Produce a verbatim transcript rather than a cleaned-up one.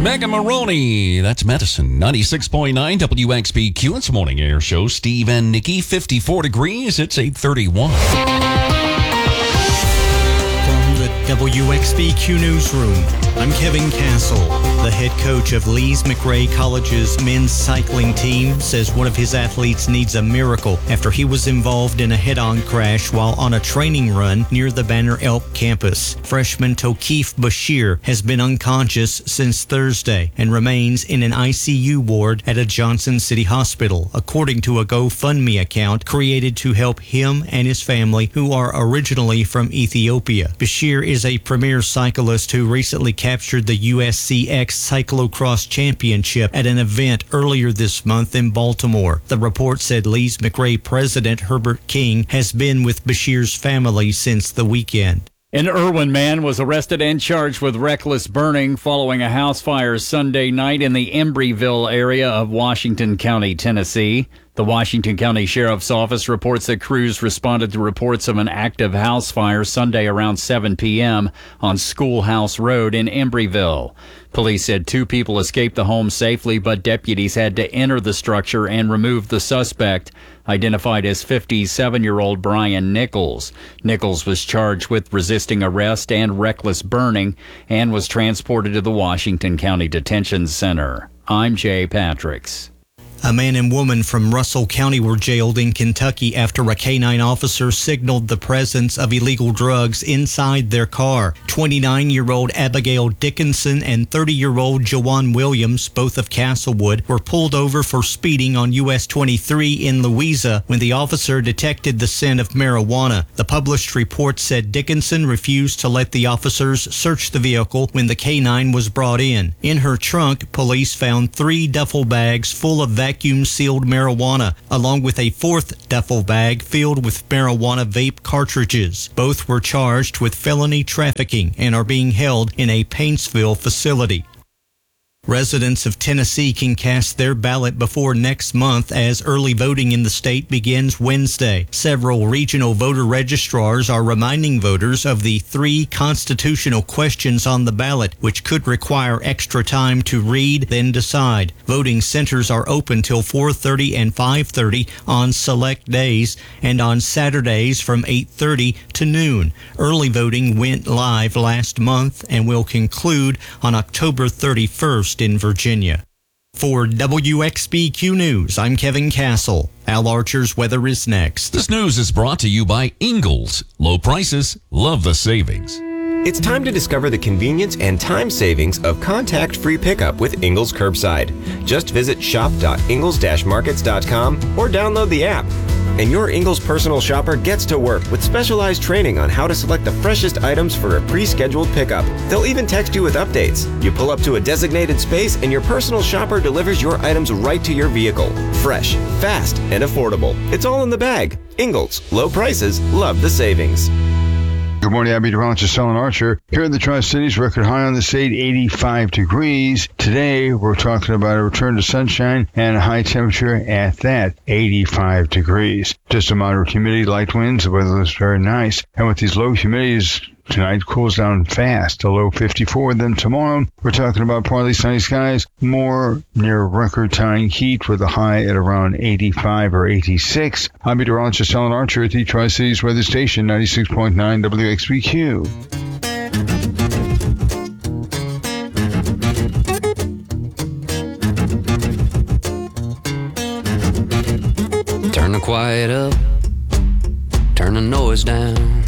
Megan Maroney. That's Medicine. ninety-six point nine W X B Q. It's Morning Air Show. Steve and Nikki, fifty-four degrees. It's eight thirty-one. From the W X B Q Newsroom, I'm Kevin Castle. The head coach of Lees McRae College's men's cycling team says one of his athletes needs a miracle after he was involved in a head-on crash while on a training run near the Banner Elk campus. Freshman Tokif Bashir has been unconscious since Thursday and remains in an I C U ward at a Johnson City hospital, according to a GoFundMe account created to help him and his family, who are originally from Ethiopia. Bashir is a premier cyclist who recently captured the U S C X Cyclocross Championship at an event earlier this month in Baltimore. The report said Lees McRae president Herbert King has been with Bashir's family since the weekend. An Irwin man was arrested and charged with reckless burning following a house fire Sunday night in the Embryville area of Washington County, Tennessee. The Washington County Sheriff's Office reports that crews responded to reports of an active house fire Sunday around seven p.m. on Schoolhouse Road in Embryville. Police said two people escaped the home safely, but deputies had to enter the structure and remove the suspect, identified as fifty-seven-year-old Brian Nichols. Nichols was charged with resisting arrest and reckless burning and was transported to the Washington County Detention Center. I'm Jay Patricks. A man and woman from Russell County were jailed in Kentucky after a canine officer signaled the presence of illegal drugs inside their car. twenty-nine-year-old Abigail Dickinson and thirty-year-old Jawan Williams, both of Castlewood, were pulled over for speeding on U S twenty-three in Louisa when the officer detected the scent of marijuana. The published report said Dickinson refused to let the officers search the vehicle when the canine was brought in. In her trunk, police found three duffel bags full of vacuum vacuum-sealed marijuana, along with a fourth duffel bag filled with marijuana vape cartridges. Both were charged with felony trafficking and are being held in a Paintsville facility. Residents of Tennessee can cast their ballot before next month as early voting in the state begins Wednesday. Several regional voter registrars are reminding voters of the three constitutional questions on the ballot, which could require extra time to read, then decide. Voting centers are open till four thirty and five thirty on select days and on Saturdays from eight thirty to noon. Early voting went live last month and will conclude on October thirty-first. In Virginia. For W X B Q News, I'm Kevin Castle. Al Archer's weather is next. This news is brought to you by Ingalls. Low prices, love the savings. It's time to discover the convenience and time savings of contact-free pickup with Ingalls Curbside. Just visit shop dot ingalls dash markets dot com or download the app. And your Ingalls personal shopper gets to work with specialized training on how to select the freshest items for a pre-scheduled pickup. They'll even text you with updates. You pull up to a designated space and your personal shopper delivers your items right to your vehicle. Fresh, fast, and affordable. It's all in the bag. Ingalls. Low prices. Love the savings. Good morning, Abby DeRonch, Alan Archer. Here in the Tri-Cities, record high on the state, eighty-five degrees. Today, we're talking about a return to sunshine and a high temperature at that, eighty-five degrees. Just a moderate humidity, light winds. The weather looks very nice. And with these low humidities, tonight cools down fast, a low fifty-four. Then tomorrow, we're talking about partly sunny skies, more near record-tying heat with a high at around eighty-five or eighty-six. I'm meteorologist Alan Archer at the Tri-Cities Weather Station, ninety-six point nine W X B Q. Turn the quiet up, turn the noise down.